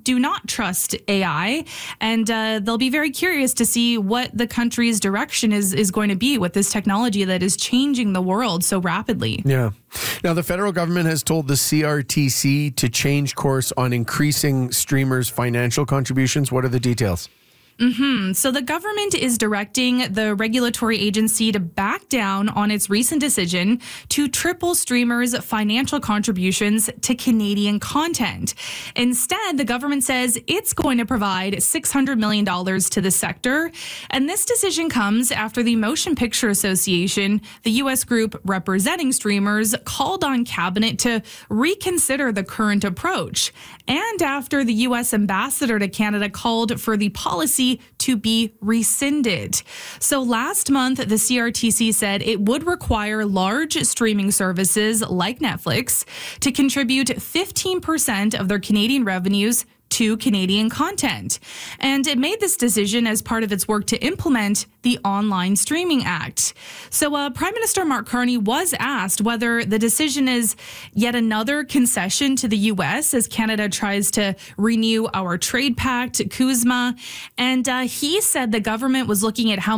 do not trust AI, and they'll be very curious to see what the country's direction is going to be with this technology that is changing the world so rapidly. Yeah. Now, the federal government has told the CRTC to change course on increasing streamers' financial contributions. What are the details? So the government is directing the regulatory agency to back down on its recent decision to triple streamers' financial contributions to Canadian content. Instead, the government says it's going to provide $600 million to the sector. And this decision comes after the Motion Picture Association, the U.S. group representing streamers, called on Cabinet to reconsider the current approach. And after the U.S. ambassador to Canada called for the policy to be rescinded. So last month, the CRTC said it would require large streaming services like Netflix to contribute 15% of their Canadian revenues to Canadian content. And it made this decision as part of its work to implement the Online Streaming Act. So Prime Minister Mark Carney was asked whether the decision is yet another concession to the U.S. as Canada tries to renew our trade pact, CUSMA. And he said the government was looking at how